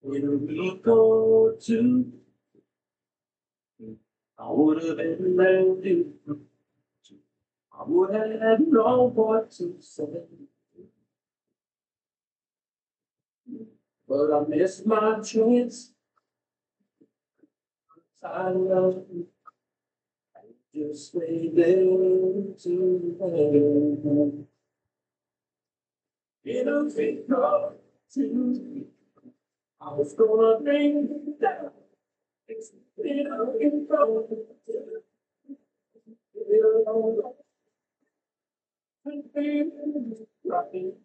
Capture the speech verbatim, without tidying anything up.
Where we go to, I would have been ready. I would have known what to say. But I missed my chance. I love you. Just stay there to the it'll be gone to I was gonna bring you down. It's it'll be gone to it'll be right.